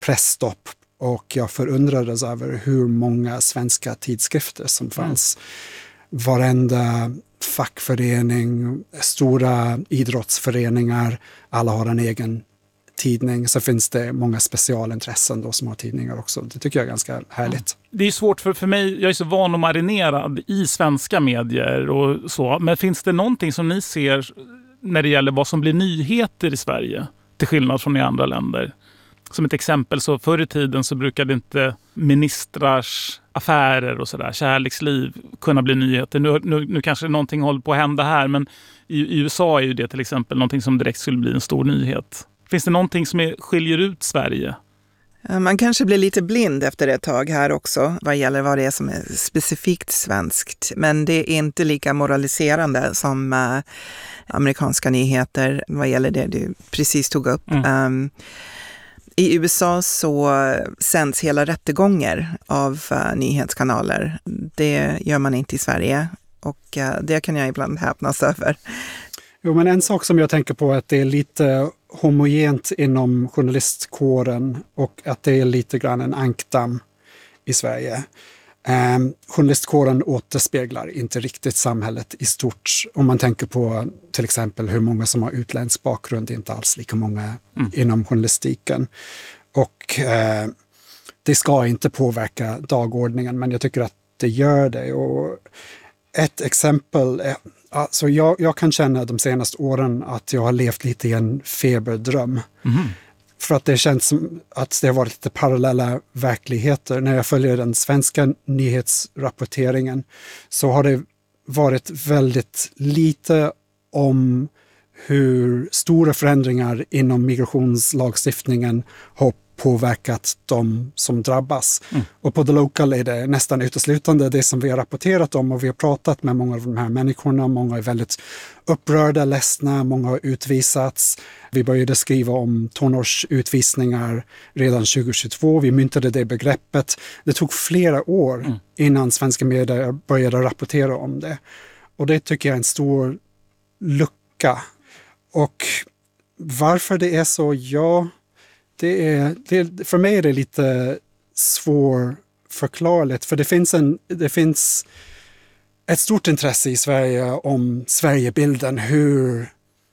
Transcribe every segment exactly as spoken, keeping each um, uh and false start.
pressstopp och jag förundrades över hur många svenska tidskrifter som fanns. Mm. Varenda fackförening, stora idrottsföreningar, alla har en egen tidning. Så finns det många specialintressen då som har tidningar också. Det tycker jag är ganska härligt. Det är svårt för, för mig, jag är så van och marinerad i svenska medier och så. Men finns det någonting som ni ser när det gäller vad som blir nyheter i Sverige till skillnad från i andra länder? Som ett exempel, så förr i tiden så brukade inte ministrars affärer och sådär, kärleksliv kunna bli nyheter. Nu, nu, nu kanske någonting håller på att hända här, men i, i U S A är ju det till exempel någonting som direkt skulle bli en stor nyhet. Finns det någonting som är, skiljer ut Sverige? Man kanske blir lite blind efter ett tag här också vad gäller vad det är som är specifikt svenskt. Men det är inte lika moraliserande som äh, amerikanska nyheter vad gäller det du precis tog upp. Mm. Um, I U S A så sänds hela rättegångar av uh, nyhetskanaler. Det gör man inte i Sverige och uh, det kan jag ibland häpnas över. Jo, men en sak som jag tänker på är att det är lite homogent inom journalistkåren och att det är lite grann en ankdamm i Sverige. Um, journalistkåren återspeglar inte riktigt samhället i stort. Om man tänker på till exempel hur många som har utländsk bakgrund, det är inte alls lika många mm. inom journalistiken. Och uh, det ska inte påverka dagordningen, men jag tycker att det gör det. Och ett exempel är, alltså jag, jag kan känna de senaste åren att jag har levt lite i en feberdröm. Mm. För att det känns som att det har varit lite parallella verkligheter. När jag följer den svenska nyhetsrapporteringen så har det varit väldigt lite om hur stora förändringar inom migrationslagstiftningen har påverkat de som drabbas. Mm. Och på The Local är det nästan uteslutande det som vi har rapporterat om, och vi har pratat med många av de här människorna. Många är väldigt upprörda, ledsna, många har utvisats. Vi började skriva om tonårsutvisningar redan tjugo tjugotvå. Vi myntade det begreppet. Det tog flera år mm. innan svenska medier började rapportera om det. Och det tycker jag är en stor lucka. Och varför det är så, ja... Det är, det, för mig är det lite svårförklarligt, för det finns, en, det finns ett stort intresse i Sverige om Sverigebilden. Hur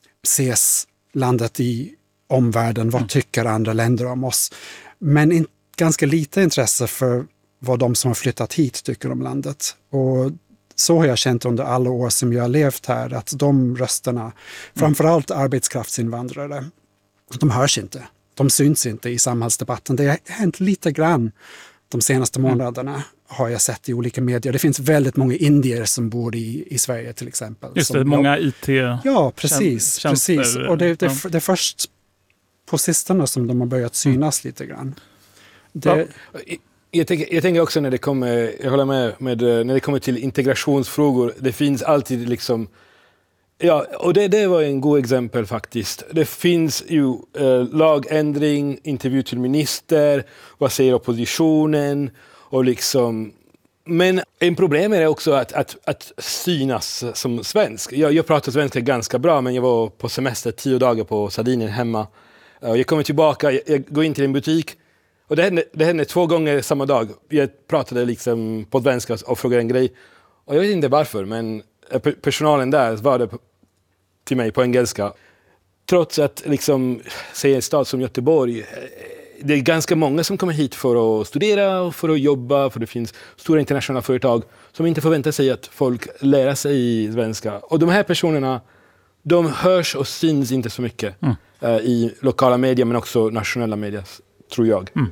ses landet i omvärlden? Vad tycker andra länder om oss? Men in, ganska lite intresse för vad de som har flyttat hit tycker om landet. Och så har jag känt under alla år som jag har levt här, att de rösterna, framförallt arbetskraftsinvandrare, de hörs inte. De syns inte i samhällsdebatten. Det har hänt lite grann de senaste månaderna, har jag sett i olika medier. Det finns väldigt många indier som bor i, i Sverige till exempel. Just det, som, många I T. Ja, precis. Tjänster, precis. Och det, det, ja. det är först på sistone som de har börjat synas mm. lite grann. Det, ja, jag, tänker, jag tänker också när det kommer, jag håller med, med när det kommer till integrationsfrågor, det finns alltid liksom. Ja, och det, det var en god exempel faktiskt. Det finns ju eh, lagändring, intervju till minister, vad säger oppositionen och liksom. Men en problem är också att, att, att synas som svensk. Jag, jag pratar svenska ganska bra, men jag var på semester tio dagar på Sardinien hemma. Jag kommer tillbaka, jag, jag går in till en butik och det hände, det hände två gånger samma dag. Jag pratade liksom på svenska och frågade en grej. Och jag vet inte varför, men personalen där var det till mig på engelska. Trots att liksom, säg en stad som Göteborg, det är ganska många som kommer hit för att studera och för att jobba, för det finns stora internationella företag som inte förväntar sig att folk lär sig svenska. Och de här personerna, de hörs och syns inte så mycket mm. uh, i lokala medier, men också nationella medier, tror jag. Mm.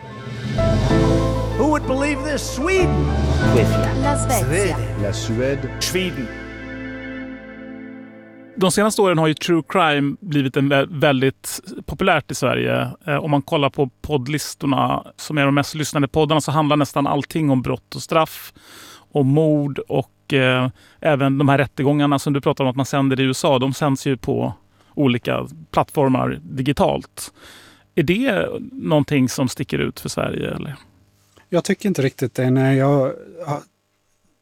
Who would believe this? Sweden! La Svezia. La Suède. Sweden. De senaste åren har ju true crime blivit en vä- väldigt populärt i Sverige. Eh, om man kollar på poddlistorna som är de mest lyssnade poddarna, så handlar nästan allting om brott och straff, om mord och eh, även de här rättegångarna som du pratar om att man sänder i U S A, de sänds ju på olika plattformar digitalt. Är det någonting som sticker ut för Sverige eller? Jag tycker inte riktigt det. När jag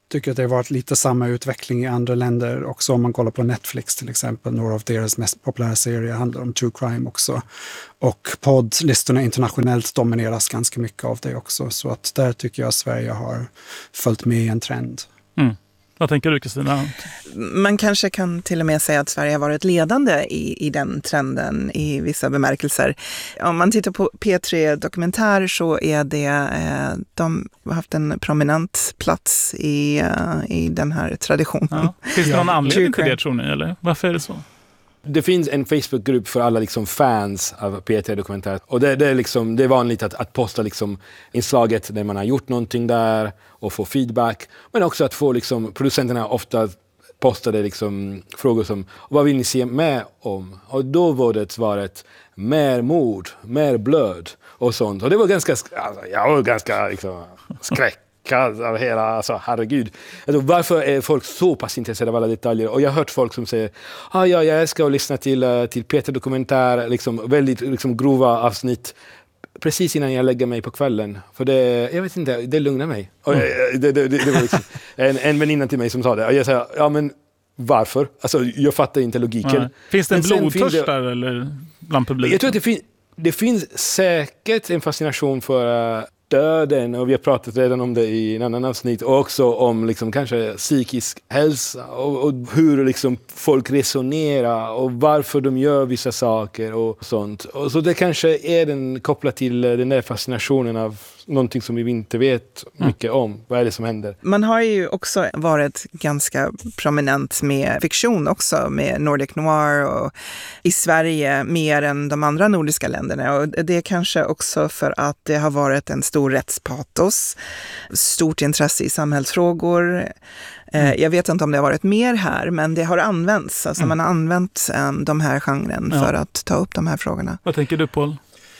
tycker att det har varit lite samma utveckling i andra länder också. Om man kollar på Netflix till exempel, några av deras mest populära serier handlar om true crime också. Och poddlistorna internationellt domineras ganska mycket av det också. Så att där tycker jag att Sverige har följt med i en trend. Mm. Vad tänker du, Kristina? Man kanske kan till och med säga att Sverige har varit ledande i, i den trenden i vissa bemärkelser. Om man tittar på P tre Dokumentär så är det, eh, de har haft en prominent plats i, uh, i den här traditionen. Ja. Finns det någon anledning till det, tror ni? Eller? Varför är det så? Det finns en Facebookgrupp för alla liksom fans av P tre Dokumentär. Och det, det, är, liksom, det är vanligt att, att posta liksom inslaget när man har gjort någonting där och få feedback. Men också att få liksom, producenterna ofta postade liksom frågor som vad vill ni se med om? Och då var det svaret mer mord, mer blöd och sånt. Och det var ganska, alltså, jag var ganska liksom, skräck. Av hela, alltså, herregud. Alltså, varför är folk så pass intresserade av alla detaljer? Och jag har hört folk som säger ah, ja, jag älskar att lyssna till, uh, till P tre Dokumentär, liksom, väldigt liksom, grova avsnitt precis innan jag lägger mig på kvällen. För det, jag vet inte, det lugnar mig. Och, mm. det, det, det, det var liksom en, en väninna till mig som sa det. Och jag sa, ja men varför? Alltså, jag fattar inte logiken. Nej. Finns det en blodtörst det, där eller bland publiken? Jag tror att det, fin, det finns säkert en fascination för uh, döden, och vi har pratat redan om det i en annan avsnitt, och också om liksom kanske psykisk hälsa och, och hur liksom folk resonerar och varför de gör vissa saker och sånt. Och så det kanske är den kopplat till den där fascinationen av någonting som vi inte vet mycket om. Vad är det som händer? Man har ju också varit ganska prominent med fiktion också, med Nordic Noir och i Sverige mer än de andra nordiska länderna. Och det är kanske också för att det har varit en stor rättspatos, stort intresse i samhällsfrågor. Mm. Jag vet inte om det har varit mer här, men det har använts. Alltså mm. man har använt um, de här genren ja. för att ta upp de här frågorna. Vad tänker du, Paul?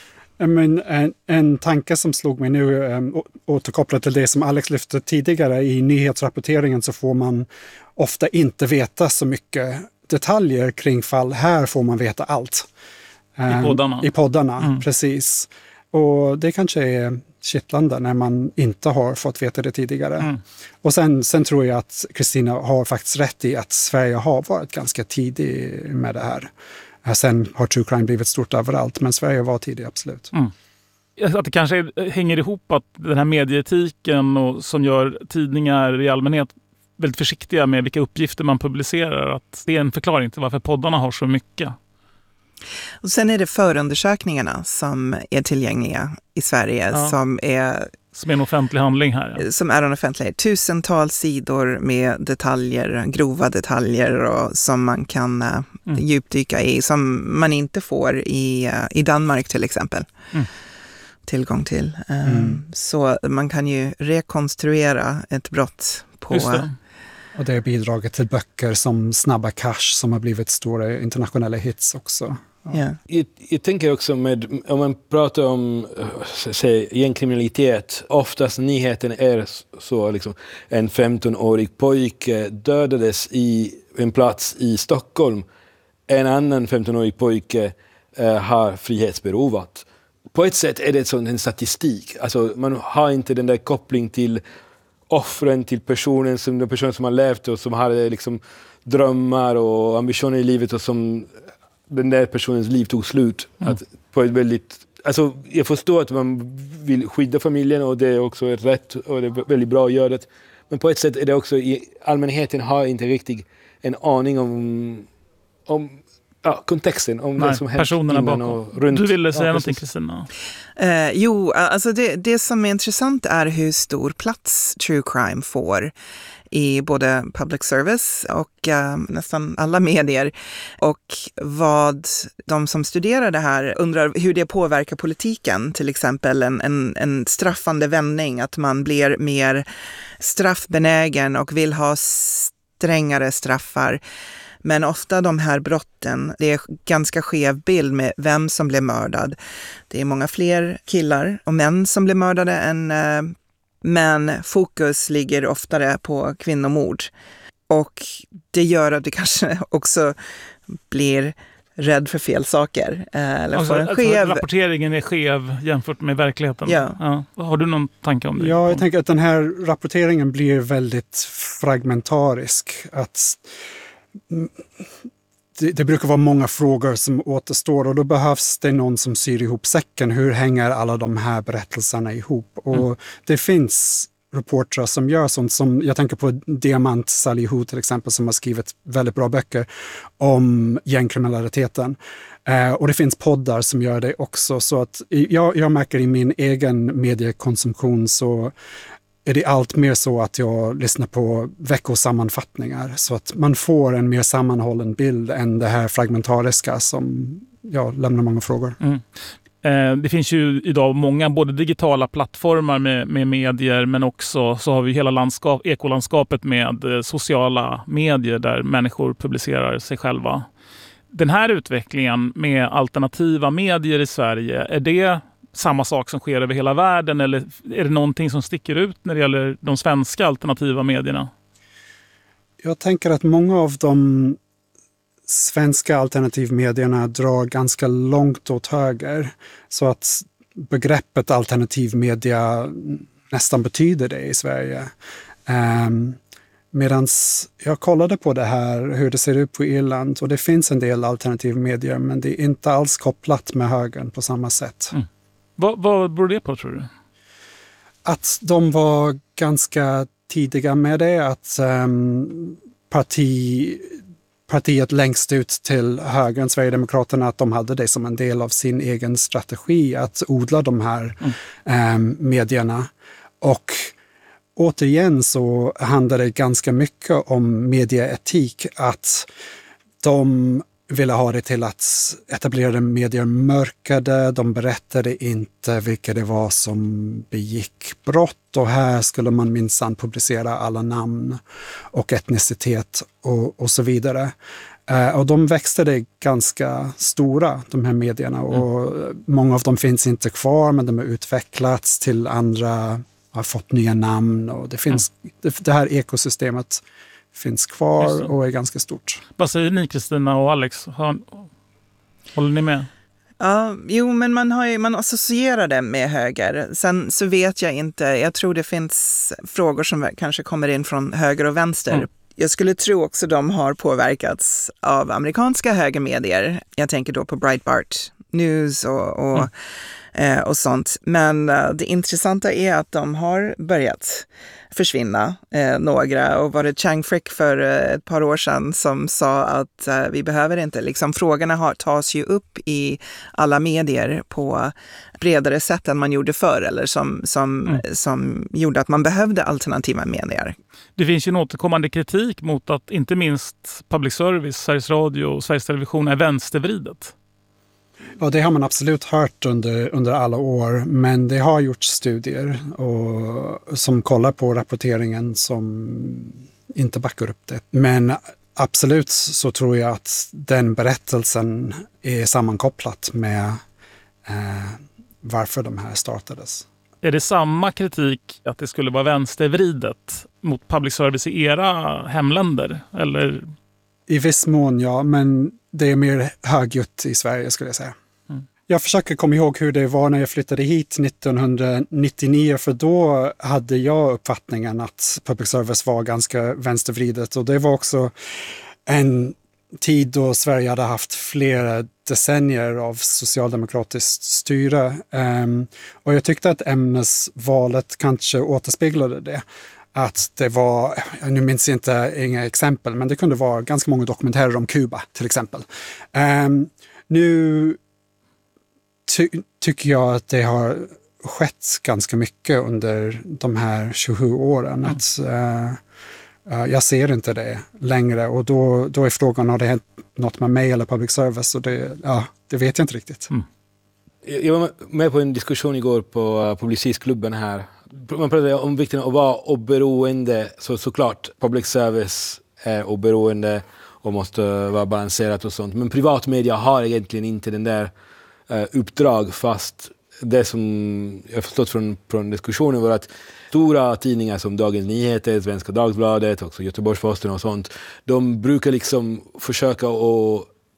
Men en, en tanke som slog mig nu, um, återkopplat till det som Alex lyfte tidigare, i nyhetsrapporteringen så får man ofta inte veta så mycket detaljer kring fall. Här får man veta allt. Um, I poddarna? I poddarna, mm. precis. Och det kanske är kittlande när man inte har fått veta det tidigare. Mm. Och sen, sen tror jag att Kristina har faktiskt rätt i att Sverige har varit ganska tidig med det här. Sen har true crime blivit stort överallt, men Sverige var tidig, absolut. Mm. Att det kanske hänger ihop att den här medieetiken och som gör tidningar i allmänhet väldigt försiktiga med vilka uppgifter man publicerar, att det är en förklaring till varför poddarna har så mycket. Och sen är det förundersökningarna som är tillgängliga i Sverige ja. som är Som är en offentlig handling här. Ja. Som är en offentlig. Tusentals sidor med detaljer, grova detaljer och som man kan uh, mm. djupdyka i, som man inte får i, uh, i Danmark till exempel. Mm. Tillgång till. Um, mm. Så man kan ju rekonstruera ett brott på... Just det. Och det är bidraget till böcker som Snabba Cash som har blivit stora internationella hits också. Ja. Yeah. Jag, jag tänker också med, om man pratar om säg, gängkriminalitet, oftast nyheten är så liksom, en femtonårig pojke dödades i en plats i Stockholm. En annan femtonårig pojke eh, har frihetsberovat. På ett sätt är det sån en statistik. Alltså, man har inte den där koppling till offren, till personen som den personen som har levt och som hade liksom drömmar och ambitioner i livet och som den där personens liv tog slut. Mm. Att på ett väldigt, alltså, jag förstår att man vill skydda familjen och det är också ett rätt och det är väldigt bra att göra det. Men på ett sätt är det också, i allmänheten har inte riktigt en aning om, om ja, kontexten, om Nej, det som hänt personerna innan bakom. och runt. Du ville säga ja, någonting, Kristina? Eh, jo, alltså det, det som är intressant är hur stor plats true crime får i både public service och uh, nästan alla medier, och vad de som studerar det här undrar hur det påverkar politiken, till exempel en, en, en straffande vändning, att man blir mer straffbenägen och vill ha strängare straffar. Men ofta de här brotten, det är ganska skev bild med vem som blev mördad. Det är många fler killar och män som blir mördade än uh, men fokus ligger oftare på kvinnomord. Och det gör att det kanske också blir rädd för fel saker. Eller alltså, får en alltså, skev... rapporteringen är skev jämfört med verkligheten. Ja. Ja. Har du någon tanke om det? Ja, jag tänker att den här rapporteringen blir väldigt fragmentarisk. Att det, det brukar vara många frågor som återstår och då behövs det någon som syr ihop säcken. Hur hänger alla de här berättelserna ihop? Och mm. det finns reportrar som gör sånt, som jag tänker på Diamant Salihu till exempel, som har skrivit väldigt bra böcker om gängkriminaliteten. Eh, och det finns poddar som gör det också. Så att jag, jag märker i min egen mediekonsumtion så är det allt mer så att jag lyssnar på veckosammanfattningar så att man får en mer sammanhållen bild än det här fragmentariska som jag lämnar många frågor. Mm. Det finns ju idag många både digitala plattformar med, med medier, men också så har vi hela landskap, ekolandskapet med sociala medier där människor publicerar sig själva. Den här utvecklingen med alternativa medier i Sverige, är det samma sak som sker över hela världen eller är det någonting som sticker ut när det gäller de svenska alternativa medierna? Jag tänker att många av de svenska alternativmedierna drar ganska långt åt höger så att begreppet alternativmedia nästan betyder det i Sverige. Um, Medan jag kollade på det här, hur det ser ut på Irland och det finns en del alternativmedier men det är inte alls kopplat med högern på samma sätt. Mm. Vad, vad beror det på tror du? Att de var ganska tidiga med det, att um, parti... partiet längst ut till högern, Sverigedemokraterna, att de hade det som en del av sin egen strategi att odla de här mm. eh, medierna. Och återigen så handlar det ganska mycket om medieetik, att de ville ha det till att etablerade medier mörkade, de berättade inte vilka det var som begick brott och här skulle man minsann publicera alla namn och etnicitet och, och så vidare. Uh, och de växte det ganska stora, de här medierna, och mm. många av dem finns inte kvar men de har utvecklats till andra, har fått nya namn och det finns mm. det, det här ekosystemet finns kvar och är ganska stort. Vad säger ni, Kristina och Alex? Har, håller ni med? Ja, jo, men man, har ju, man associerar det med höger. Sen så vet jag inte, jag tror det finns frågor som kanske kommer in från höger och vänster. Mm. Jag skulle tro också de har påverkats av amerikanska högermedier. Jag tänker då på Breitbart News och, och, mm. eh, och sånt. Men uh, det intressanta är att de har börjat försvinna, eh, några. Och var det Chang Frick för eh, ett par år sedan som sa att eh, vi behöver inte, liksom frågorna har, tas ju upp i alla medier på bredare sätt än man gjorde förr, eller som, som, mm. som gjorde att man behövde alternativa medier. Det finns ju en återkommande kritik mot att inte minst public service, Sveriges Radio och Sveriges Television är vänstervridet. Ja, det har man absolut hört under, under alla år, men det har gjorts studier och, som kollar på rapporteringen som inte backar upp det. Men absolut så tror jag att den berättelsen är sammankopplat med eh, varför de här startades. Är det samma kritik att det skulle vara vänstervridet mot public service i era hemländer? Eller? I viss mån, ja, men det är mer högljutt i Sverige skulle jag säga. Mm. Jag försöker komma ihåg hur det var när jag flyttade hit nittonhundranittionio, för då hade jag uppfattningen att public service var ganska vänstervridet och det var också en tid då Sverige hade haft flera decennier av socialdemokratiskt styre. Um, och jag tyckte att ämnesvalet kanske återspeglade det. Att det var, nu minns jag inte inga exempel, men det kunde vara ganska många dokumentärer om Kuba till exempel. Um, nu ty- tycker jag att det har skett ganska mycket under de här tjugosju åren. Mm. Att, uh, uh, jag ser inte det längre och då, då är frågan, har det hänt något med mig eller public service? Och det, ja, det vet jag inte riktigt. Mm. Jag var med på en diskussion igår på Publicistklubben här. Man pratade om vikten av att vara oberoende, så såklart public service är oberoende och måste vara balanserat och sånt. Men privatmedia har egentligen inte den där uh, uppdrag, fast det som jag förstått från, från diskussionen var att stora tidningar som Dagens Nyheter, Svenska Dagbladet, också Göteborgs-Posten och sånt, de brukar liksom försöka att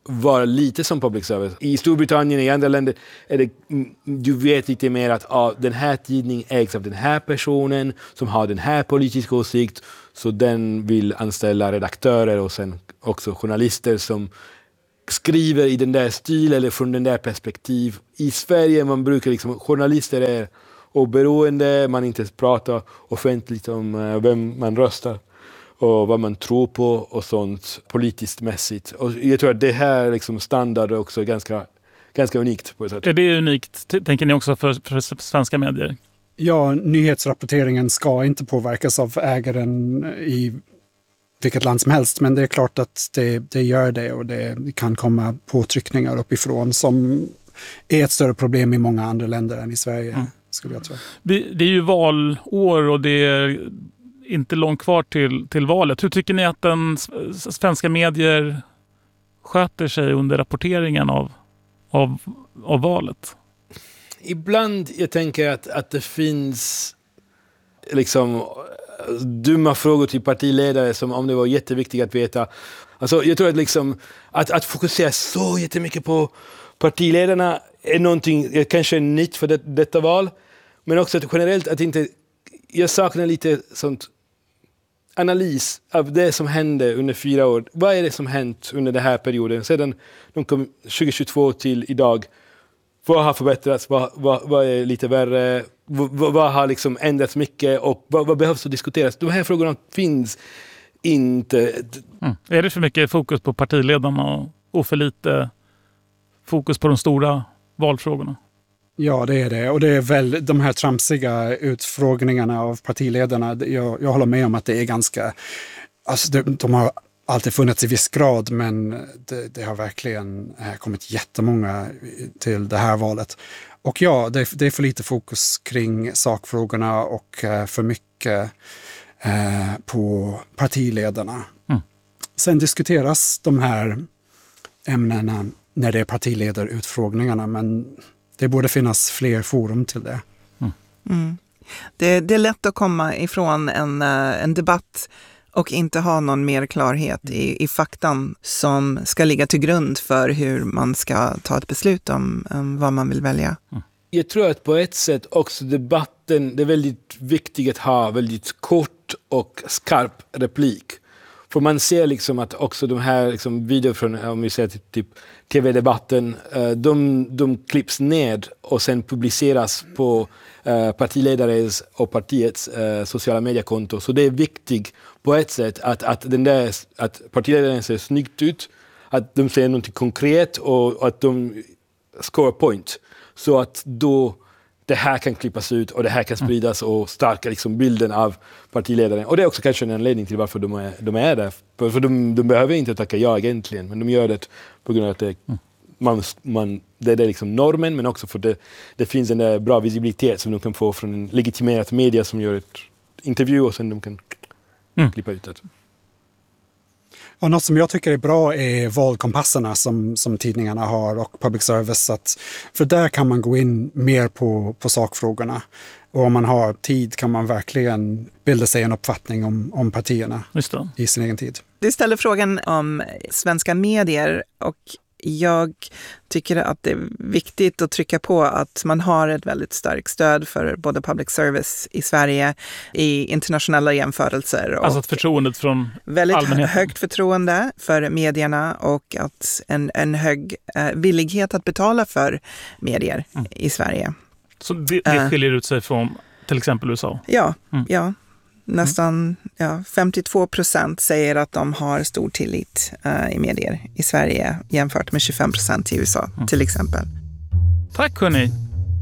vara lite som public service. I Storbritannien och i andra länder är det, du vet lite mer att ah, den här tidningen ägs av den här personen som har den här politiska åsikt, så den vill anställa redaktörer och sen också journalister som skriver i den där stil eller från den där perspektiv. I Sverige man brukar liksom, journalister är oberoende, man inte pratar offentligt om uh, vem man röstar och vad man tror på och sånt politiskt mässigt. Och jag tror att det här liksom standard är också ganska, ganska unikt på ett sätt. Är det unikt, tänker ni också för, för svenska medier? Ja, nyhetsrapporteringen ska inte påverkas av ägaren i vilket land som helst, men det är klart att det, det gör det, och det kan komma påtryckningar uppifrån som är ett större problem i många andra länder än i Sverige, mm. skulle jag tro. Det, det är ju valår och det är inte långt kvar till, till valet. Hur tycker ni att den svenska medier sköter sig under rapporteringen av, av, av valet? Ibland jag tänker att, att det finns liksom dumma frågor till partiledare som om det var jätteviktigt att veta. Alltså, jag tror att, liksom, att, att fokusera så jättemycket på partiledarna är någonting kanske nytt för det, detta val. Men också att generellt att inte, jag saknar lite sånt analys av det som hände under fyra år. Vad är det som hänt under den här perioden? Sedan de kom tjugohundratjugotvå till idag. Vad har förbättrats? Vad, vad, vad är lite värre? Vad, vad har liksom ändrats mycket? Och vad, vad behövs att diskuteras? De här frågorna finns inte. Mm. Är det för mycket fokus på partiledarna och, och för lite fokus på de stora valfrågorna? Ja, det är det. Och det är väl de här tramsiga utfrågningarna av partiledarna. Jag, jag håller med om att det är ganska... Alltså de, de har alltid funnits i viss grad, men det, det har verkligen kommit jättemånga till det här valet. Och ja, det, det är för lite fokus kring sakfrågorna och för mycket eh, på partiledarna. Mm. Sen diskuteras de här ämnena när det är partiledarutfrågningarna, men det borde finnas fler forum till det. Mm. Mm. Det, det är lätt att komma ifrån en, en debatt och inte ha någon mer klarhet i, i faktan som ska ligga till grund för hur man ska ta ett beslut om um, vad man vill välja. Mm. Jag tror att på ett sätt också debatten, det är väldigt viktigt att ha väldigt kort och skarp replik. För man ser liksom att också de här liksom videor från, om vi säger typ tv-debatten, de, de klipps ned och sen publiceras på partiledares och partiets sociala mediekonto. Så det är viktigt på ett sätt att, att, den där, att partiledaren ser snyggt ut, att de säger något konkret och att de score point. Så att då det här kan klippas ut och det här kan spridas och stärka liksom bilden av partiledaren. Och det är också kanske en anledning till varför de är, de är där. För de, de behöver inte tacka ja egentligen, men de gör det på grund av att det, man, man, det är liksom normen, men också för att det, det finns en där bra visibilitet som de kan få från en legitimerad media som gör ett intervju och sen de kan mm. klippa ut det. Och något som jag tycker är bra är valkompasserna som, som tidningarna har och public service. Att, för där kan man gå in mer på, på sakfrågorna. Och om man har tid kan man verkligen bilda sig en uppfattning om, om partierna i sin egen tid. Du ställer frågan om svenska medier, och jag tycker att det är viktigt att trycka på att man har ett väldigt starkt stöd för både public service i Sverige i internationella jämförelser. Alltså att förtroendet från väldigt allmänheten. Högt förtroende för medierna och att en, en hög eh, villighet att betala för medier mm. i Sverige. Så det, det skiljer ut sig från till exempel U S A? Ja, mm. ja. Nästan ja, femtiotvå procent säger att de har stor tillit uh, i medier i Sverige jämfört med tjugofem procent i U S A mm. till exempel. Tack hörni!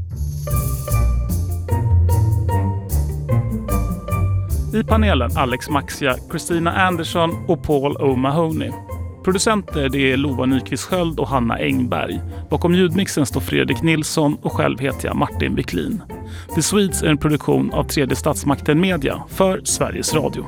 I panelen Alex Maxia, Christina Andersson och Paul O'Mahony. Producenter det är Lova Nyqvist Sköld och Hanna Engberg. Bakom ljudmixen står Fredrik Nilsson och själv heter jag Martin Wiklin. The Swedes är en produktion av Tredje Statsmakten Media för Sveriges Radio.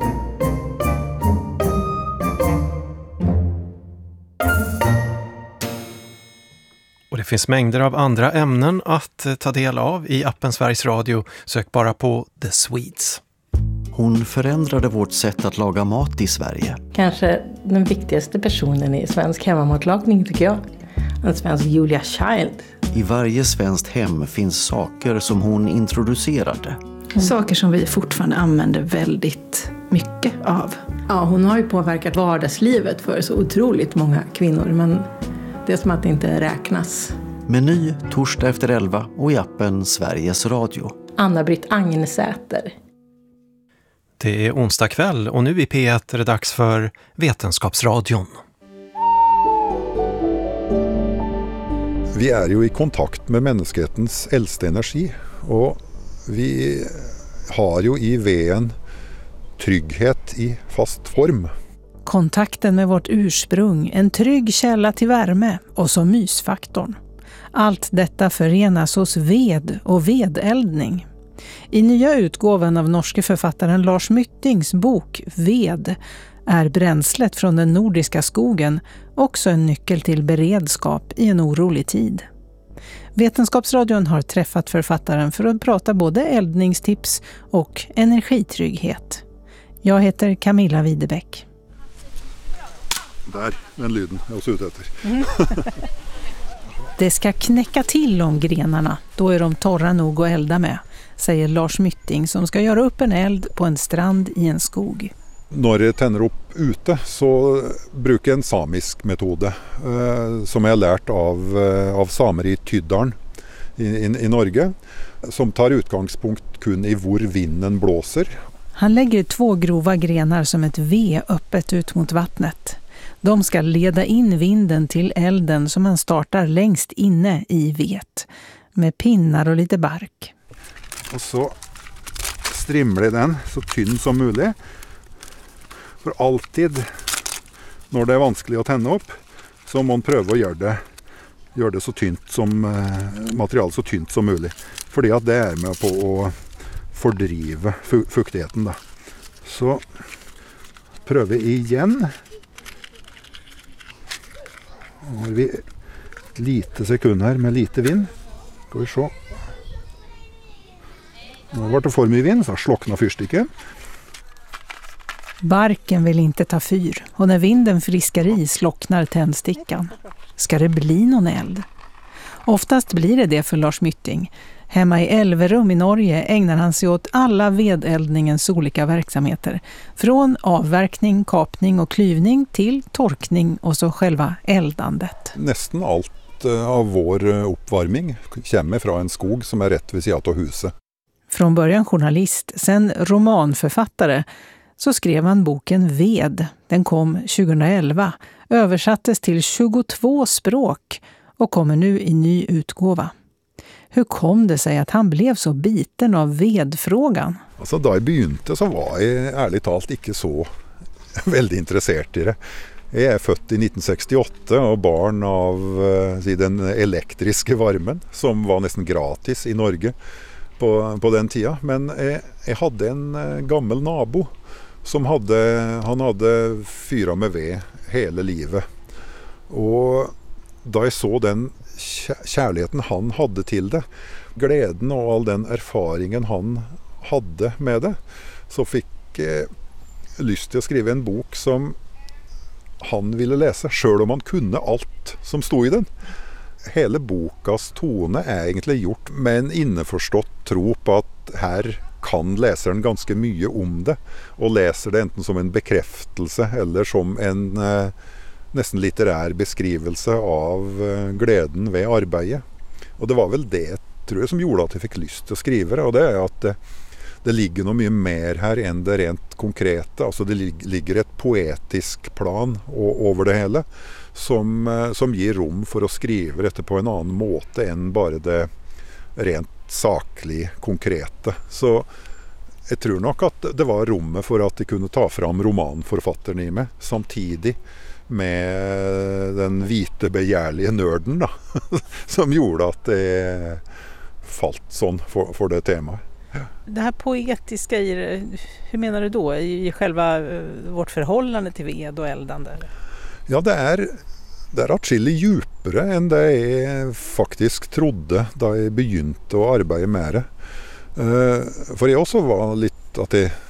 Och det finns mängder av andra ämnen att ta del av i appen Sveriges Radio. Sök bara på The Swedes. Hon förändrade vårt sätt att laga mat i Sverige. Kanske den viktigaste personen i svensk hemmamatlagning tycker jag. En svensk Julia Child. I varje svenskt hem finns saker som hon introducerade. Mm. Saker som vi fortfarande använder väldigt mycket av. Ja, hon har ju påverkat vardagslivet för så otroligt många kvinnor, men det är som att det inte räknas. Meny torsdag efter elva och i appen Sveriges Radio. Anna-Britt Agnesäter. Det är onsdag kväll och nu i P ett är det dags för Vetenskapsradion. Vi är ju i kontakt med mänsklighetens äldste energi och vi har ju i veden trygghet i fast form. Kontakten med vårt ursprung, en trygg källa till värme och så mysfaktorn. Allt detta förenas hos ved och vedeldning. I nya utgåvan av norske författaren Lars Myttings bok Ved är bränslet från den nordiska skogen också en nyckel till beredskap i en orolig tid. Vetenskapsradion har träffat författaren för att prata både eldningstips och energitrygghet. Jag heter Camilla Widebäck. Där, den lyden jag var ute efter. Mm. Det ska knäcka till om grenarna, då är de torra nog att elda med, säger Lars Mytting som ska göra upp en eld på en strand i en skog. När det tänder upp ute så brukar en samisk metod eh, som jag lärt av, eh, av samer i Tyddalen i, i, i Norge, som tar utgångspunkt kun i hvor vinden blåser. Han lägger två grova grenar som ett V öppet ut mot vattnet. De ska leda in vinden till elden som man startar längst inne i vet, med pinnar och lite bark. Och så strimlar den så tynn som möjligt. För alltid när det är vanskligt att tända upp så må man pröva att göra det, göra det så tynt som material så tynt som möjligt. För att det är med på att fördriva fuktigheten då. Så prövar vi igen. Nu har vi lite sekunder med lite vind. Ska vi se. Nu har det för mycket vind så slocknar fyrsticken. Barken vill inte ta fyr och när vinden friskar i slocknar tändstickan. Ska det bli någon eld? Oftast blir det det för Lars Mytting. Hemma i Elverum i Norge ägnar han sig åt alla vedeldningens olika verksamheter. Från avverkning, kapning och klyvning till torkning och så själva eldandet. Nästan allt av vår uppvärmning kommer från en skog som är rätt vid sidan av huset. Från början journalist, sen romanförfattare, så skrev han boken Ved. Den kom tjugoelva, översattes till tjugotvå språk och kommer nu i ny utgåva. Hur kom det sig att han blev så biten av vedfrågan? Alltså, då jag började så var jag ärligt talat inte så väldigt intresserad i det. Jag är född i nitton sextioåtta och barn av eh, den elektriska värmen som var nästan gratis i Norge på, på den tiden. Men jag, jag hade en eh, gammal nabo som hade, han hade fyra med ved hela livet. Och då jag såg den kärleken han hade till det, glädjen och all den erfaringen han hade med det, så fick jag lust att skriva en bok som han ville läsa, själv om han kunde allt som stod i den. Hela bokas tone är egentligen gjort med en inneförstått tro på att här kan läsaren ganska mycket om det och läser det enten som en bekräftelse eller som en eh, nästan litterär beskrivelse av eh, glädjen vid arbetet. Och det var väl det, tror jag, som gjorde att jag fick lust att skriva det, och det är att det, det ligger nog mycket mer här än det rent konkreta. Alltså det lig, ligger ett poetisk plan o, över det hela som, eh, som ger rum för att skriva det på en annan måte än bara det rent saklig, konkreta. Så jag tror nog att det var rummet för att de kunde ta fram romanförfattaren i mig samtidigt med den vita begärliga nörden då, som gjorde att det fallt sån för, för det temat. Det här poetiska i det, hur menar du då? I själva vårt förhållande till ved och eldande? Ja, det är Det är atskillig djupare än det jag faktiskt trodde då jag begynte att arbeta med det. For jag också var lite att jag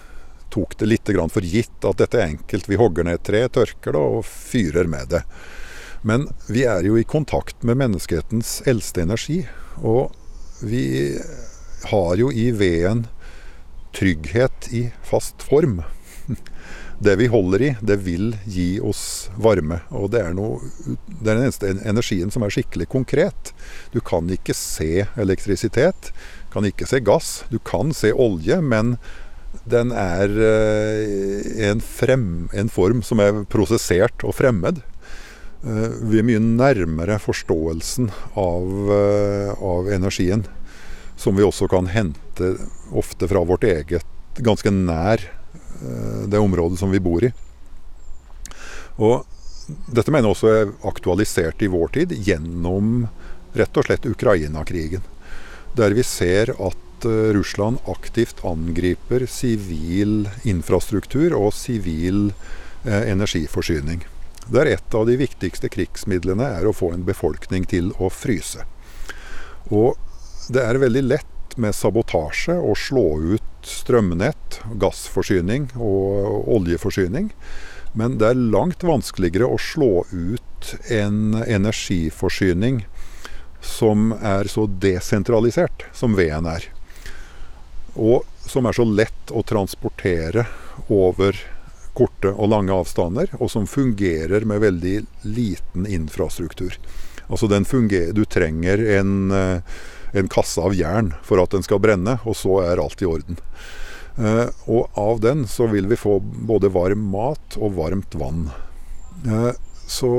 tok det litt grann for gitt at dette er enkelt. Vi hogger ned et tre, tørker det og fyrer med det. Men vi er jo i kontakt med menneskehetens eldste energi, og vi har jo i veden trygghet i fast form. Det vi holder i, det vil gi oss varme, og det er, noe, det er den eneste energien som er skikkelig konkret. Du kan ikke se elektrisitet, kan ikke se gass, du kan se olje, men den er en, frem, en form som er prosessert og fremmed. Vi er mye nærmere forståelsen av, av energien, som vi også kan hente ofte fra vårt eget, ganske nær det området som vi bor i. Og dette mener jeg også er aktualisert i vår tid gjennom rett og slett Ukraina-krigen, der vi ser at Russland aktivt angriper sivil infrastruktur og sivil eh, energiforsyning. Der et av de viktigste krigsmidlene er å få en befolkning til å fryse. Og det er veldig lett med sabotasje å slå ut strømnett, gassforsyning og oljeforsyning, men det er langt vanskeligere å slå ut en energiforsyning som er så desentralisert som veden er, og som er så lett å transportere over korte og lange avstander, og som fungerer med veldig liten infrastruktur. Altså den fungerer, du trenger en, en kasse av jern for at den skal brenne, og så er alt i orden. Uh, og av den så vil vi få både varm mat og varmt vann. Uh, så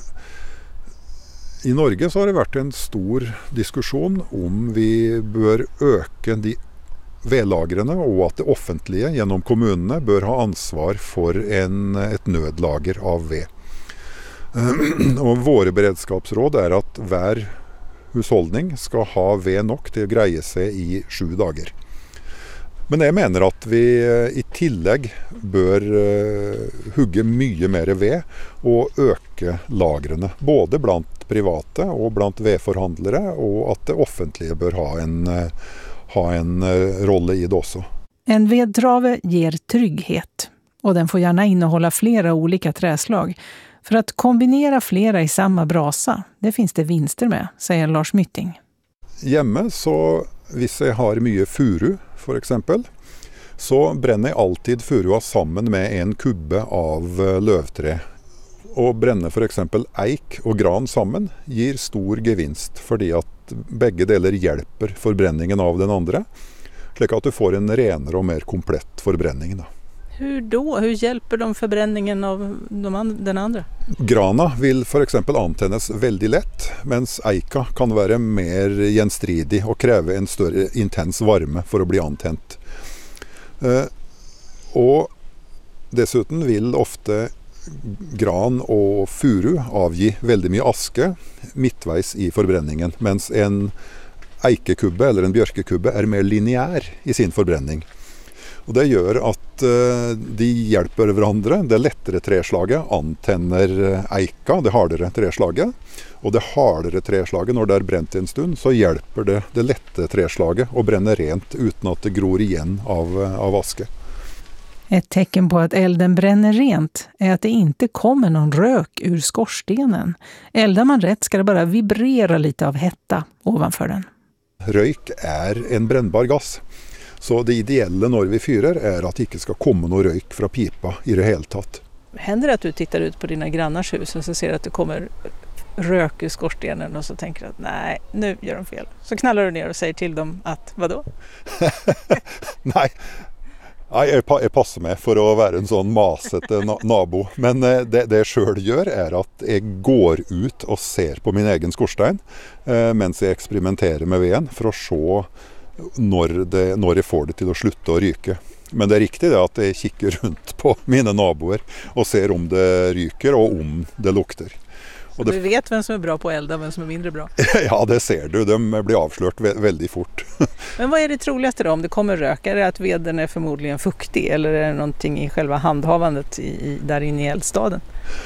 i Norge så har det vært en stor diskusjon om vi bør øke de vedlagrene, og at det offentlige gjennom kommunene bør ha ansvar for en, et nødlager av ved. Uh, og våre beredskapsråd er at hver husholdning skal ha ved nok til å greie seg i sju dager. Men jeg mener at vi i tillegg bør uh, hugge mye mer ved og øke lagrene, både blant private og blant vedforhandlere, og at det offentlige bør ha en, uh, ha en uh, rolle i det også. En vedtrave ger trygghet, och den får gärna innehålla flera olika träslag. För att kombinera flera i samma brasa, det finns det vinster med, säger Lars Mytting. Hjemme så, hvis jeg har mye furu for eksempel, så brenner jeg alltid furua sammen med en kubbe av løvtre. Og brenne for eksempel eik og gran sammen gir stor gevinst, fordi at begge deler hjelper forbrenningen av den andre, slik at du får en renere og mer komplett forbrenning da. Hur då? Hur hjälper de förbränningen av de and- den andra? Grana vil for eksempel antennes veldig lett, mens eika kan være mer gjenstridig og kreve en større intens varme for å bli antent. Eh, og dessuten vil ofte gran og furu avgi veldig mye aske midtveis i forbrenningen, mens en eikekubbe eller en bjørkekubbe er mer lineær i sin forbrenning. Og det gjør at uh, de hjelper hverandre. Det lettere treslaget antenner eika, det hardere treslaget. Og det hardere treslaget, når det er brent en stund, så hjelper det det lette treslaget å brenne rent uten at det gror igjen av, av aske. Ett tecken på att elden bränner rent är att det inte kommer någon rök ur skorstenen. Eldar man rätt ska det bara vibrera lite av hetta ovanför den. Røyk er en brennbar gass. Så det ideelle når vi fyrer er at det ikke skal komme noe røyk fra pipa i det hele tatt. Händer det att du tittar ut på dina grannars hus och så ser att det kommer rök ur skorstenen och så tänker du att nej, nu gör de fel. Så knallar du ner och säger till dem att vadå? Nei, Nei jeg, jeg passer meg for å være en sånn masete nabo. Men det, det jeg selv gjør er at jeg går ut og ser på min egen skorstein eh, mens jeg eksperimenterer med veden for å se når, det, når jeg får det til å slutte å ryke. Men det er riktig det at jeg kikker rundt på mine naboer og ser om det ryker og om det lukter. Så det... du vet hvem som er bra på eld og hvem som er mindre bra? Ja, det ser du. De blir avslørt ve- veldig fort. Men vad är det troligaste då om det kommer rök? Är det att veden är förmodligen fuktig eller är det någonting i själva handhavandet i, i, där inne i eldstaden?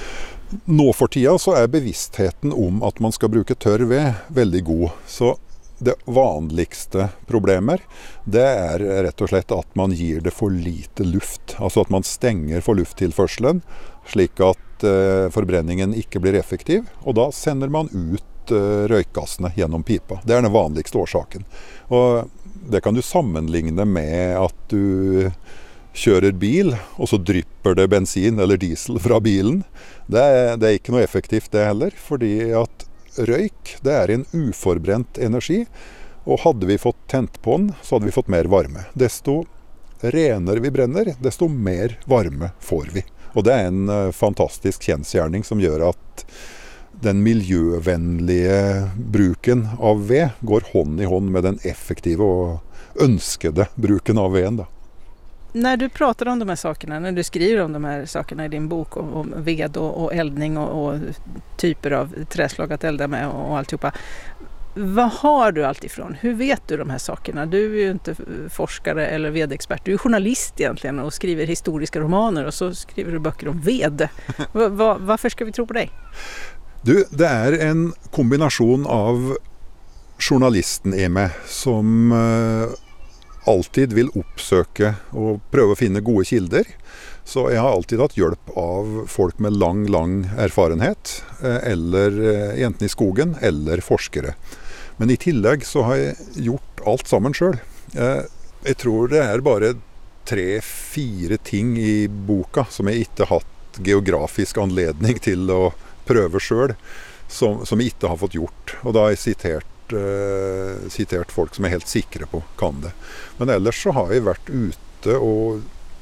Nå for tida så er bevisstheten om at man skal bruke tørr ved veldig god. Så det vanligste problemet, det er rett og slett at man gir det for lite luft. Altså at man stenger for lufttilførselen, slik at uh, forbrenningen ikke blir effektiv, og da sender man ut uh, røykgassene gjennom pipa. Det er den vanligste årsaken. Og det kan du sammenligne med at du kjører bil, og så drypper det bensin eller diesel fra bilen. Det er, det er ikke noe effektivt det heller, fordi at røyk, det er en uforbrent energi, og hadde vi fått tent på den, så hadde vi fått mer varme. Desto renere vi brenner, desto mer varme får vi. Og det er en uh, fantastisk kjensgjerning som gjør at den miljøvennlige bruken av ved går hånd i hånd med den effektive og ønskede bruken av veden, da. När du pratar om de här sakerna, när du skriver om de här sakerna i din bok om, om ved och, och eldning och, och typer av träslag att elda med och, och alltihopa. Vad har du allt ifrån? Hur vet du de här sakerna? Du är ju inte forskare eller vedexpert. Du är journalist egentligen och skriver historiska romaner och så skriver du böcker om ved. va, va, varför ska vi tro på dig? Du, det är en kombination av journalisten i mig som uh, alltid vil oppsøke og prøve å finne gode kilder. Så jeg har alltid hatt hjelp av folk med lang, lang erfarenhet, eller enten i skogen, eller forskere. Men i tillegg så har jeg gjort alt sammen selv. Jeg tror det er bare tre-fire ting i boka som jeg ikke har hatt geografisk anledning til å prøve selv, som, som jeg ikke har fått gjort. Og da har jeg sitert Uh, sitert folk som er helt sikre på kan det. Men ellers så har jeg vært ute og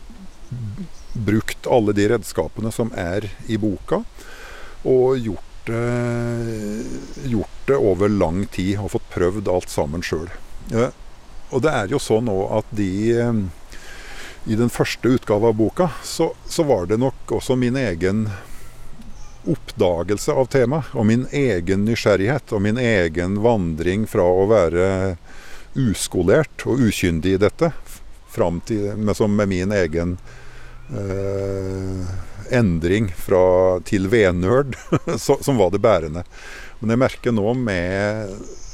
brukt alle de redskapene som er i boka, og gjort, uh, gjort det over lang tid, og fått prøvd alt sammen selv. Uh, og det er jo sånn nå at de uh, i den første utgave av boka, så, så var det nok også min egen oppdagelse av tema, og min egen nysgjerrighet, og min egen vandring fra å være uskolert og ukyndig i dette, fram til, med, som med min egen eh, endring fra, til vednørd, som var det bærende. Men jeg merker nå med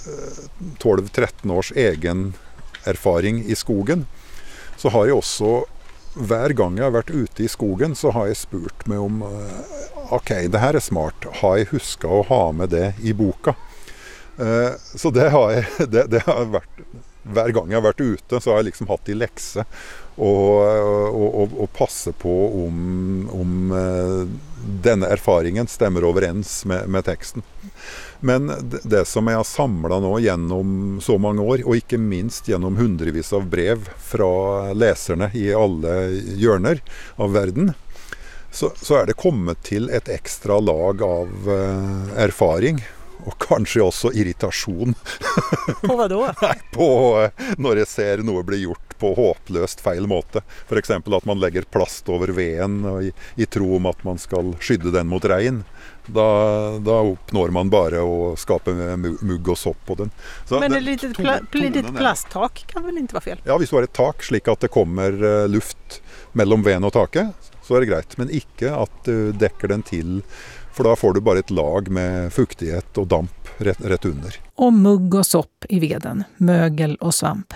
tolv-tretten års egen erfaring i skogen, så har jeg også hver gang jeg har vært ute i skogen, så har jeg spurt meg om ok, det her er smart. Har jeg husket å ha med det i boka? Uh, så det har jeg, det, det har vært, hver gang jeg har vært ute, så har jeg liksom hatt i lekse og, og, og, og passe på om, om uh, denne erfaringen stemmer overens med, med teksten. Men det, det som jeg har samlet nå gjennom så mange år, og ikke minst gjennom hundrevis av brev fra leserne i alle hjørner av verden, Så, så er det kommet til et ekstra lag av uh, erfaring, og kanskje også irritasjon. På hva da? Nei, på uh, når jeg ser noe bli gjort på håpløst feil måte. For eksempel at man legger plast over veden og i, i tro om at man skal skydde den mot regn. Da, da oppnår man bare å skape mugg og sopp på den. Så Men den, et litet, pla litet plasttak kan vel ikke være fel? Ja, hvis du har et tak slik at det kommer uh, luft mellom veden og taket, så er det greit, men ikke at du dekker den til, for da får du bare et lag med fuktighet og damp rett, rett under. Och mugg och sopp i veden, mögel och svamp.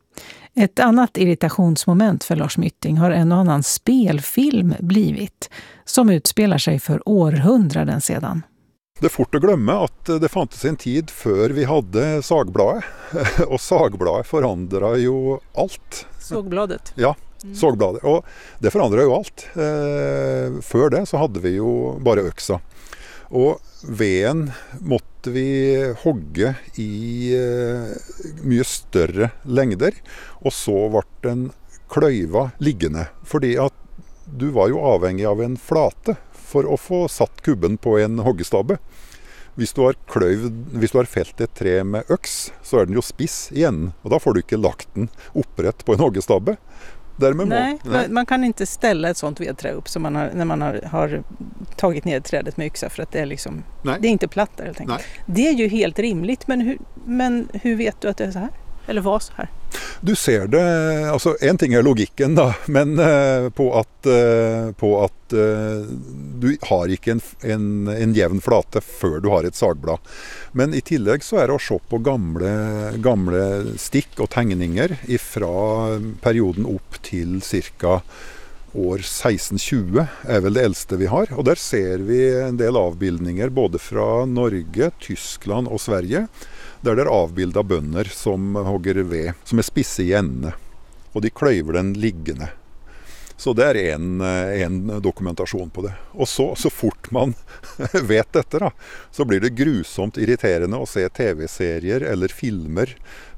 Ett annat irritationsmoment för Lars Mytting har en och annan spelfilm blivit, som utspelar sig för århundraden sedan. Det er fort å glemme at det fantes en tid før vi hadde sagbladet, og sagbladet forandret jo alt. Sågbladet? Ja. Sågbladet, og det forandret jo alt. Eh, før det så hadde vi jo bare øksa. Og veden måtte vi hogge i eh, mye større lengder, og så ble den kløyva liggende. Fordi at du var jo avhengig av en flate for å få satt kubben på en hoggestabbe. Hvis du har kløyvd, hvis du har felt et tre med øks, så er den jo spiss igjen, og da får du ikke lagt den opprett på en hoggestabbe. Därmed Nej, må, nej, man kan inte ställa ett sånt vedträ upp som man har, när man har, har tagit ner trädet med yxa, för att det är liksom, det är inte platt där helt enkelt. Det är ju helt rimligt, men hur, men hur vet du att det är så här? Eller var så här? Du ser det, alltså en ting är logiken då, men eh, på att, eh, på att eh, du har inte en, en, en jevn flate før du har ett sagblad. Men i tillegg så är det att se på gamle, gamle stikk och tegninger ifra perioden upp till cirka år seksten tjue är väl det äldste vi har. Och där ser vi en del avbildningar både från Norge, Tyskland och Sverige. Der det er avbilda bønder som hogger ved, som er spisse i endene. Og de kløyver den liggende. Så det er en, en dokumentasjon på det. Og så, så fort man vet dette, da, så blir det grusomt irriterende å se tv-serier eller filmer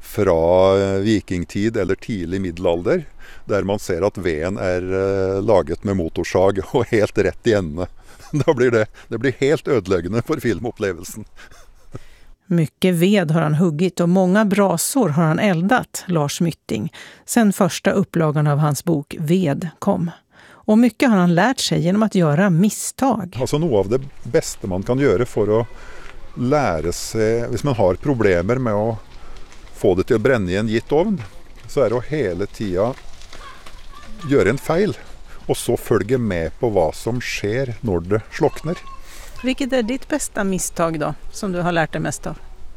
fra vikingtid eller tidlig middelalder, der man ser at veden er laget med motorsag og helt rett i endene. Da blir det, det blir helt ødeleggende for filmopplevelsen. Mycket ved har han huggit och många brasor har han eldat, Lars Mytting, sen första upplagan av hans bok Ved kom. Och mycket har han lärt sig genom att göra misstag. Alltså något av det bästa man kan göra för att lära sig, hvis man har problemer med att få det till att bränna i en gitt ovn, så är det att hela tiden göra en fel och så följa med på vad som sker när det slocknar. Vilket är ditt bästa misstag då, som du har lärt dig mest av?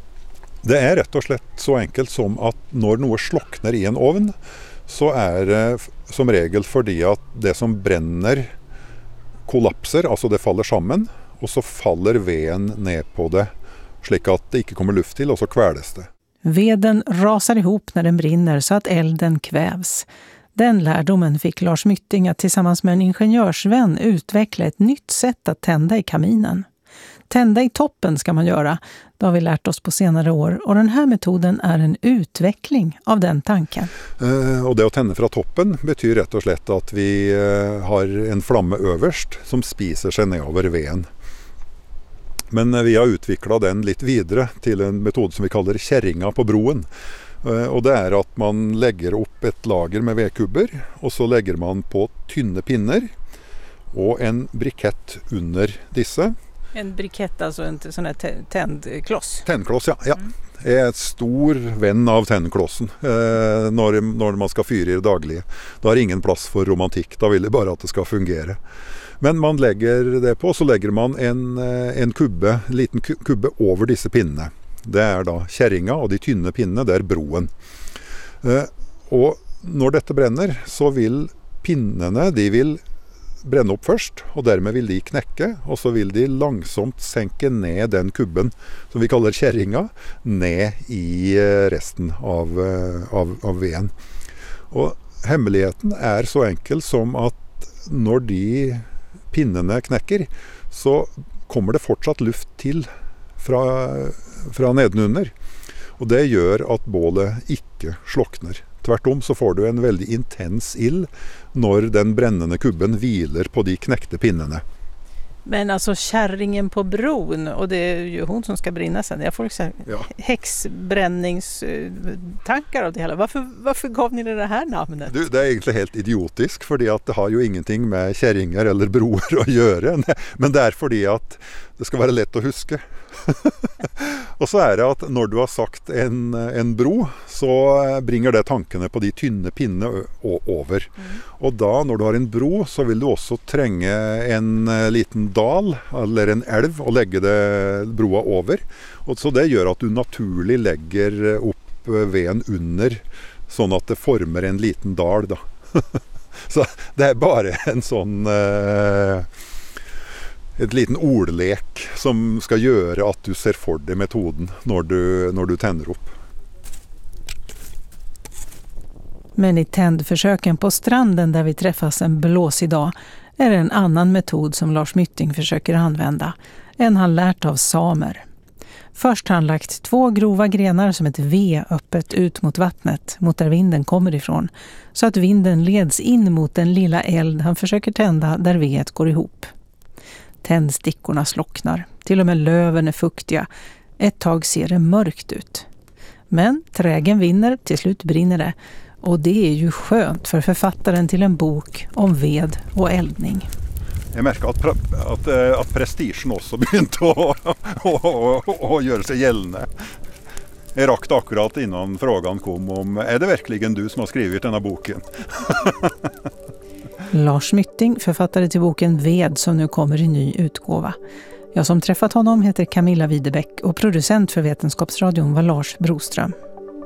Det är rätt och slett så enkelt som att när något slocknar i en ovn så är det som regel fordi att det som bränner kollapser, alltså det faller samman och så faller veden ner på det slik att det inte kommer luft till och så kväles det. Veden rasar ihop när den brinner så att elden kvävs. Den lärdomen fick Lars Mytting att tillsammans med en ingenjörsvän utveckla ett nytt sätt att tända i kaminen. Tända i toppen ska man göra, det har vi lärt oss på senare år. Och den här metoden är en utveckling av den tanken. Eh, och det att tända från toppen betyder rätt och slett att vi eh, har en flamme överst som spiser sig nedover veden. Men eh, vi har utvecklat den lite vidare till en metod som vi kallar kärringa på broen. Och det är att man lägger upp ett lager med vedkubber och så lägger man på tynne pinnar och en brikett under dessa. En brikett, alltså en sån här tändkloss? Tändkloss, ja. ja. Jag är ett stor vän av tändklossen eh, när, när man ska fyra i det dagliga. Då har ingen plats för romantik, då vill jag bara att det ska fungera. Men man lägger det på, så lägger man en, en kubbe, en liten kubbe över dessa pinnar. Det är då kärringa och de tynne pinne, det är broen. Eh, och när detta bränner så vill pinnene, de vill bränna upp först och därmed vill de knäcka och så vill de långsamt sänka ner den kubben som vi kallar kärringa ner i resten av, av, av veden. Och hemligheten är så enkel som att när de pinnene knäcker så kommer det fortsatt luft till fra, fra nedenunder. Och det gör att bålet inte slocknar. Tvärtom så får du en väldigt intens ild när den brännande kubben vilar på de knäckta pinnarna. Men alltså kärringen på bron, och det är ju hon som ska brinna sen. Jag får liksom ja. häxbränningstankar av det hela. Varför, varför gav ni det, det här namnet? Du, det är egentligen helt idiotiskt, för att det har ju ingenting med kärringar eller broar att göra. Men det är för att det ska vara lätt att huska. Och så är det att när du har sagt en, en bro så bringer det tankene på de tynne pinne över. Mm. Och då när du har en bro så vill du också tränga en liten dal eller en älv och lägga det broa över. Och så det gör att du naturligt lägger upp veden under så att det formar en liten dal då. Så det är bara en sån eh, ett liten ordlek som ska göra att du ser för dig metoden när du, när du tänder upp. Men i tändförsöken på stranden där vi träffas en blåsig dag är det en annan metod som Lars Mytting försöker använda, en han lärt av samer. Först har han lagt två grova grenar som ett V öppet ut mot vattnet, mot där vinden kommer ifrån, så att vinden leds in mot den lilla eld han försöker tända där vedet går ihop. Tändstickorna slocknar, till och med löven är fuktiga. Ett tag ser det mörkt ut. Men trägen vinner, till slut brinner det. Och det är ju skönt för författaren till en bok om ved och eldning. Jag märker att, att, att prestigen också började att, att, att, att göra sig gällande. Jag rakte akkurat innan frågan kom om är det verkligen du som har skrivit den här boken? Lars Mytting, författare till boken Ved som nu kommer i ny utgåva. Jag som träffat honom heter Camilla Widebäck och producent för Vetenskapsradion var Lars Broström.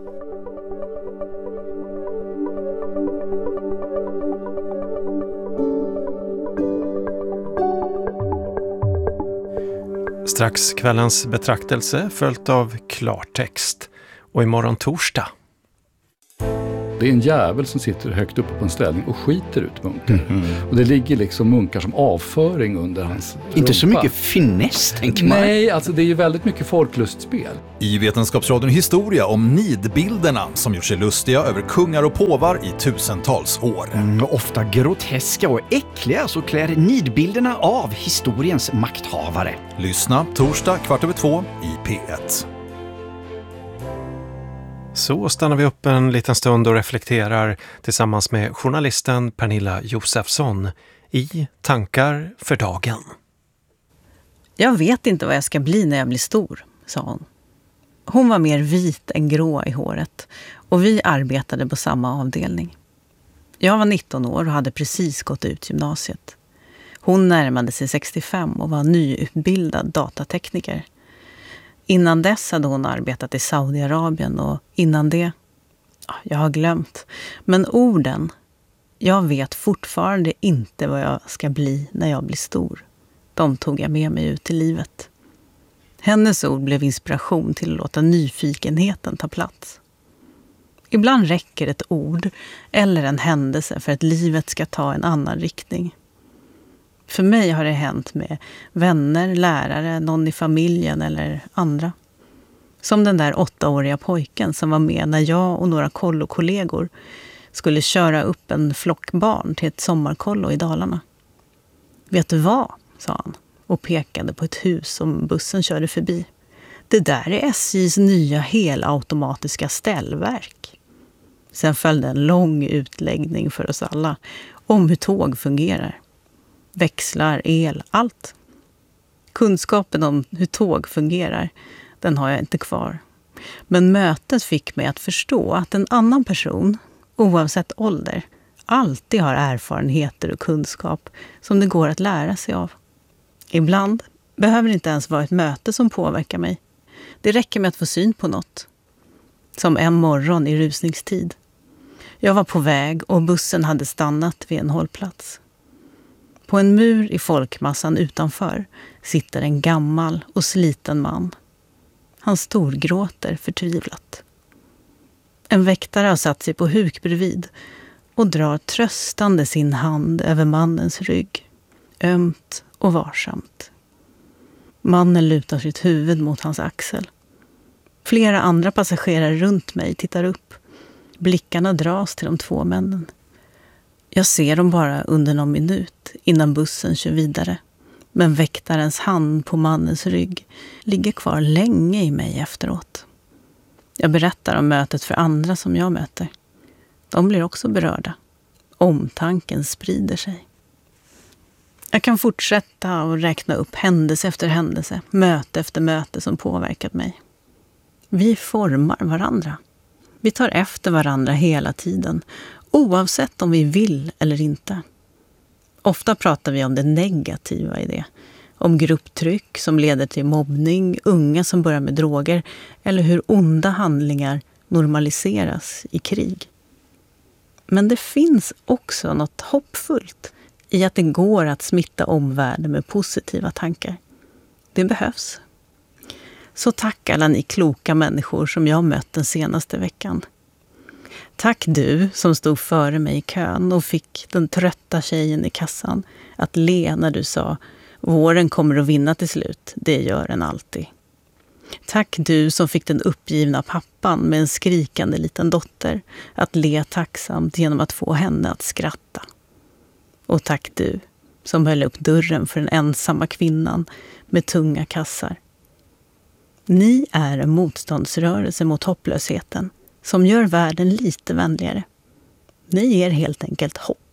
Strax kvällens betraktelse följt av klartext. Och imorgon torsdag. Det är en jävel som sitter högt uppe på en ställning och skiter ut munkar. Mm. Och det ligger liksom munkar som avföring under hans rumpa. Inte så mycket finess, tänker man. Nej, alltså det är ju väldigt mycket folklustspel. I Vetenskapsradion historia om nidbilderna som gjort sig lustiga över kungar och påvar i tusentals år. Mm, ofta groteska och äckliga så klär nidbilderna av historiens makthavare. Lyssna torsdag kvart över två i P ett. Så stannar vi upp en liten stund och reflekterar tillsammans med journalisten Pernilla Josefsson i Tankar för dagen. Jag vet inte vad jag ska bli när jag blir stor, sa hon. Hon var mer vit än grå i håret och vi arbetade på samma avdelning. Jag var nitton år och hade precis gått ut gymnasiet. Hon närmade sig sextiofem och var nyutbildad datatekniker. Innan dess hade hon arbetat i Saudiarabien och innan det, ja, jag har glömt. Men orden, jag vet fortfarande inte vad jag ska bli när jag blir stor. De tog jag med mig ut i livet. Hennes ord blev inspiration till att låta nyfikenheten ta plats. Ibland räcker ett ord eller en händelse för att livet ska ta en annan riktning. För mig har det hänt med vänner, lärare, någon i familjen eller andra. Som den där åttaåriga pojken som var med när jag och några kollokollegor skulle köra upp en flock barn till ett sommarkollo i Dalarna. Vet du vad, sa han och pekade på ett hus som bussen körde förbi. Det där är S J:s nya helautomatiska ställverk. Sen följde en lång utläggning för oss alla om hur tåg fungerar. Växlar, el, allt. Kunskapen om hur tåg fungerar, den har jag inte kvar. Men mötet fick mig att förstå att en annan person, oavsett ålder, alltid har erfarenheter och kunskap som det går att lära sig av. Ibland behöver det inte ens vara ett möte som påverkar mig. Det räcker med att få syn på något. Som en morgon i rusningstid. Jag var på väg och bussen hade stannat vid en hållplats. På en mur i folkmassan utanför sitter en gammal och sliten man. Han storgråter förtvivlat. En väktare har satt sig på huk bredvid och drar tröstande sin hand över mannens rygg. Ömt och varsamt. Mannen lutar sitt huvud mot hans axel. Flera andra passagerare runt mig tittar upp. Blickarna dras till de två männen. Jag ser dem bara under någon minut innan bussen kör vidare. Men väktarens hand på mannens rygg ligger kvar länge i mig efteråt. Jag berättar om mötet för andra som jag möter. De blir också berörda. Omtanken sprider sig. Jag kan fortsätta och räkna upp händelse efter händelse, möte efter möte som påverkat mig. Vi formar varandra. Vi tar efter varandra hela tiden, oavsett om vi vill eller inte. Ofta pratar vi om det negativa i det. Om grupptryck som leder till mobbning, unga som börjar med droger eller hur onda handlingar normaliseras i krig. Men det finns också något hoppfullt i att det går att smitta omvärlden med positiva tankar. Det behövs. Så tack alla ni kloka människor som jag mött den senaste veckan. Tack du som stod före mig i kön och fick den trötta tjejen i kassan att le när du sa våren kommer att vinna till slut, det gör den alltid. Tack du som fick den uppgivna pappan med en skrikande liten dotter att le tacksamt genom att få henne att skratta. Och tack du som höll upp dörren för den ensamma kvinnan med tunga kassar. Ni är en motståndsrörelse mot hopplösheten som gör världen lite vänligare. Ni ger helt enkelt hopp.